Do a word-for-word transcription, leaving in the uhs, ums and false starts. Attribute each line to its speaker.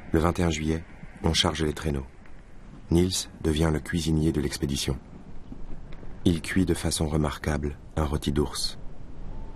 Speaker 1: Le vingt et un juillet, on charge les traîneaux. Niels devient le cuisinier de l'expédition. Il cuit de façon remarquable un rôti d'ours.